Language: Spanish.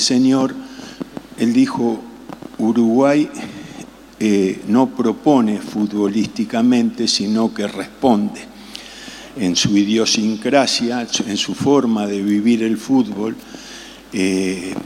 señor, él dijo, Uruguay no propone futbolísticamente, sino que responde. En su idiosincrasia, en su forma de vivir el fútbol,